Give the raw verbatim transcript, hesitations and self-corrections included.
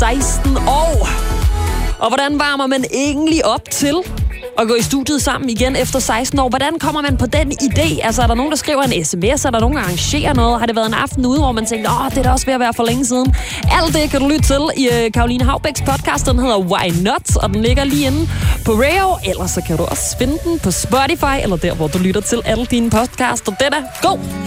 seksten år. Og hvordan varmer man egentlig op til at gå i studiet sammen igen efter seksten år? Hvordan kommer man på den idé? Altså, er der nogen, der skriver en sms? Er der nogen, der arrangerer noget? Har det været en aften ude, hvor man tænkte, åh, det er da også ved at være for længe siden? Alt det kan du lytte til i uh, Caroline Haubæks podcast. Den hedder Why Not? Og den ligger lige inde på Radio. Ellers så kan du også finde den på Spotify, eller der, hvor du lytter til alle dine podcasts. Og den er god!